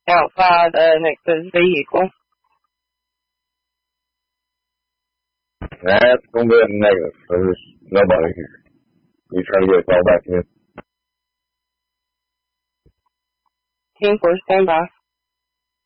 outside next to his vehicle. That's going to be a negative. There's nobody here. You try to get a call back in. 10-4, stand by.